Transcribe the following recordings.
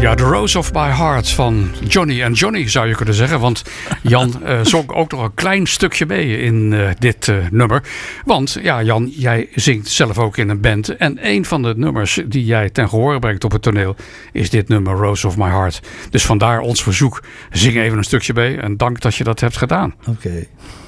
Ja, The Rose of My Heart van Johnny and Johnny zou je kunnen zeggen. Want Jan zong ook nog een klein stukje mee in dit nummer. Want ja, Jan, jij zingt zelf ook in een band. En een van de nummers die jij ten gehore brengt op het toneel is dit nummer Rose of My Heart. Dus vandaar ons verzoek. Zing even een stukje mee en dank dat je dat hebt gedaan. Oké.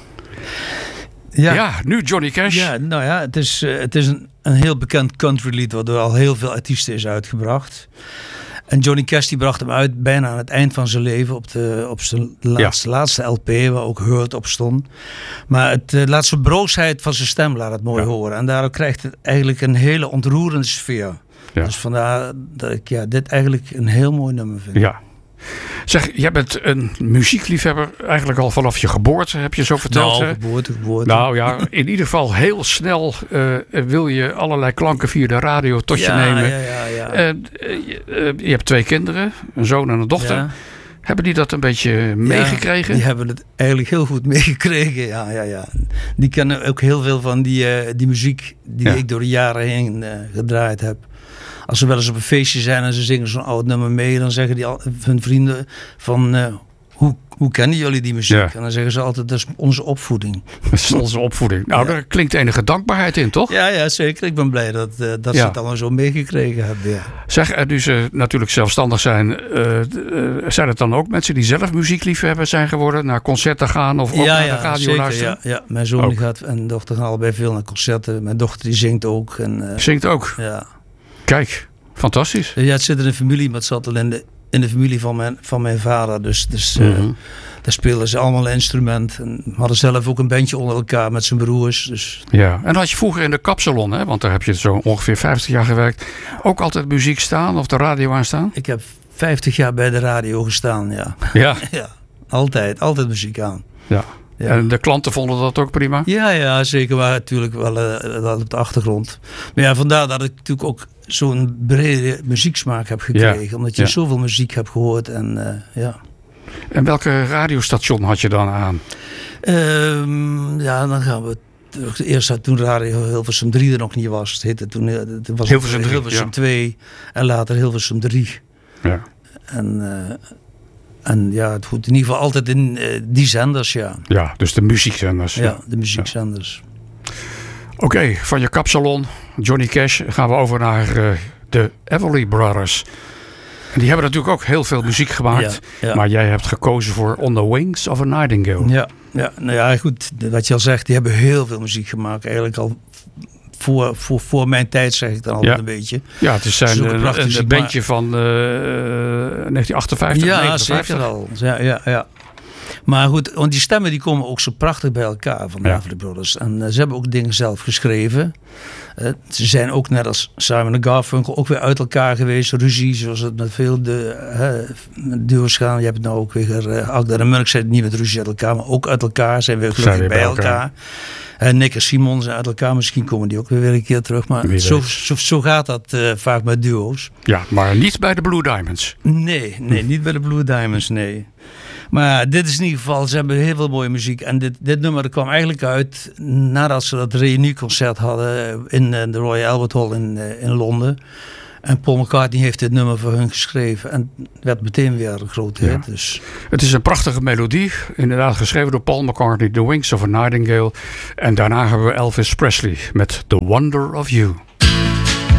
Ja, nu Johnny Cash. Ja, nou ja, het is een heel bekend countrylied wat door al heel veel artiesten is uitgebracht. En Johnny Cash die bracht hem uit bijna aan het eind van zijn leven op zijn laatste LP, waar ook Hurt op stond. Maar het laat zijn broosheid van zijn stem laat het mooi horen. En daardoor krijgt het eigenlijk een hele ontroerende sfeer. Ja. Dus vandaar dat ik dit eigenlijk een heel mooi nummer vind. Ja. Zeg, jij bent een muziekliefhebber eigenlijk al vanaf je geboorte, heb je zo verteld. Nou, geboorte. Nou ja, in ieder geval heel snel wil je allerlei klanken via de radio tot je nemen. Je hebt 2 kinderen, een zoon en een dochter. Ja. Hebben die dat een beetje meegekregen? Die hebben het eigenlijk heel goed meegekregen, ja. Die kennen ook heel veel van die muziek die ik door de jaren heen gedraaid heb. Als ze wel eens op een feestje zijn en ze zingen zo'n oud nummer mee, dan zeggen hun vrienden van hoe kennen jullie die muziek? Ja. En dan zeggen ze altijd, dat is onze opvoeding. Dat is onze opvoeding. Nou, daar klinkt enige dankbaarheid in, toch? Ja, zeker. Ik ben blij dat ze het allemaal zo meegekregen hebben. Ja. Zeg, en nu ze natuurlijk zelfstandig zijn, zijn het dan ook mensen die zelf muziekliefhebber zijn geworden, naar concerten gaan of ook naar de radio zeker, luisteren? Ja, mijn zoon gaat en dochter gaan allebei veel naar concerten. Mijn dochter die zingt ook. Zingt ook? Ja. Kijk, fantastisch. Ja, het zit in de familie, maar het zat al in de familie van mijn vader. Dus daar speelden ze allemaal een instrument. En hadden zelf ook een bandje onder elkaar met zijn broers. Dus. Ja, en had je vroeger in de kapsalon, hè? Want daar heb je zo ongeveer 50 jaar gewerkt, ook altijd muziek staan of de radio aan staan? Ik heb 50 jaar bij de radio gestaan, ja. Ja? Ja, altijd muziek aan. Ja. Ja. En de klanten vonden dat ook prima? Ja, zeker. Maar natuurlijk wel op de achtergrond. Maar ja, vandaar dat ik natuurlijk ook zo'n brede muzieksmaak heb gekregen. Ja. Omdat je zoveel muziek hebt gehoord. En welke radiostation had je dan aan? Dan gaan we eerst toen Radio Hilversum 3 er nog niet was. Het heette toen Hilversum 2 en later Hilversum 3. Ja. En ja, het goed in ieder geval altijd in die zenders, ja. Ja, dus de muziekzenders. Ja, de muziekzenders. Oké, van je kapsalon, Johnny Cash, gaan we over naar de Everly Brothers. En die hebben natuurlijk ook heel veel muziek gemaakt. Ja. Maar jij hebt gekozen voor On the Wings of a Nightingale. Ja, nou ja, goed. Wat je al zegt, die hebben heel veel muziek gemaakt. Eigenlijk al voor mijn tijd, zeg ik dan altijd een beetje. Ja, het is een bandje van 1958, ja, 59. Zeker al. Ja. Maar goed, want die stemmen die komen ook zo prachtig bij elkaar van de Everly Brothers. En ze hebben ook dingen zelf geschreven. Ze zijn ook net als Simon en Garfunkel ook weer uit elkaar geweest. Ruzie, zoals het met veel duo's gaan. Je hebt het nou ook weer Agda en Munch zijn niet met ruzie uit elkaar, maar ook uit elkaar. Zijn weer gelukkig bij elkaar. Nick en Simon zijn uit elkaar. Misschien komen die ook weer een keer terug. Maar zo gaat dat vaak met duo's. Ja, maar niet bij de Blue Diamonds. Nee, niet bij de Blue Diamonds, nee. Maar dit is in ieder geval, ze hebben heel veel mooie muziek. En dit nummer kwam eigenlijk uit nadat ze dat reunieconcert hadden in de Royal Albert Hall in Londen. En Paul McCartney heeft dit nummer voor hun geschreven. En het werd meteen weer een grote hit. Ja. Dus. Het is een prachtige melodie. Inderdaad geschreven door Paul McCartney, The Wings of a Nightingale. En daarna hebben we Elvis Presley met The Wonder of You.